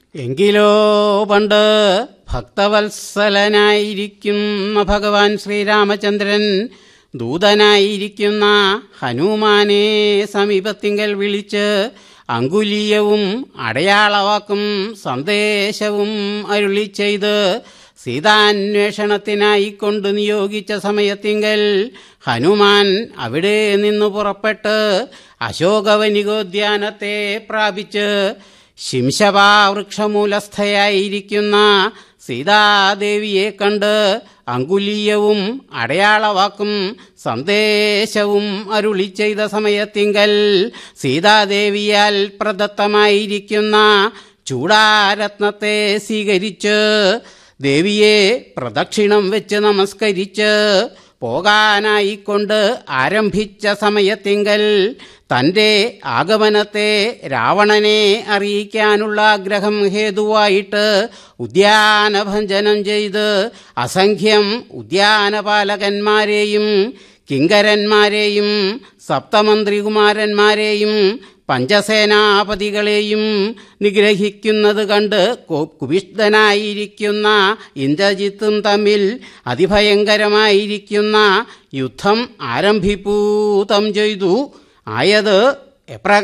എങ്കിലോ പണ്ട് ഭക്തവത്സലനായിരിക്കുന്ന ഭഗവാൻ ശ്രീരാമചന്ദ്രൻ ദൂതനായിരിക്കുന്ന ഹനുമാനെ സമീപത്തിങ്കൽ വിളിച്ച് അങ്കുലീയവും അടയാളവാക്കും സന്ദേശവും അരുളി ചെയ്ത് സീതാന്വേഷണത്തിനായിക്കൊണ്ട് നിയോഗിച്ച സമയത്തിങ്കൽ ഹനുമാൻ അവിടെ നിന്നു പുറപ്പെട്ട് അശോകവനികോദ്യാനത്തെ പ്രാപിച്ച് ശിംശപാവൃക്ഷമൂലസ്ഥയായിരിക്കുന്ന സീതാദേവിയെ കണ്ട് അങ്കുലീയവും അടയാളവാക്കും സന്ദേശവും അരുളി ചെയ്ത സമയത്തിങ്കൽ സീതാദേവിയാൽ പ്രദത്തമായിരിക്കുന്ന ചൂടാരത്നത്തെ സ്വീകരിച്ച് ദേവിയെ പ്രദക്ഷിണം വെച്ച് നമസ്കരിച്ച് പോകാനായിക്കൊണ്ട് ആരംഭിച്ച സമയത്തിങ്കൽ തൻ്റെ ആഗമനത്തെ രാവണനെ അറിയിക്കാനുള്ള ആഗ്രഹം ഹേതുവായിട്ട് ഉദ്യാനഭഞ്ജനം ചെയ്ത് അസംഖ്യം ഉദ്യാനപാലകന്മാരെയും കിങ്കരന്മാരെയും സപ്തമന്ത്രികുമാരന്മാരെയും പഞ്ചസേനാപതികളെയും നിഗ്രഹിക്കുന്നത് കണ്ട് കുപിഷ്ഠനായിരിക്കുന്ന ഇന്ദ്രജിത്തും തമ്മിൽ അതിഭയങ്കരമായിരിക്കുന്ന യുദ്ധം ആരംഭിപ്പൂതം ചെയ്തു. ആയത്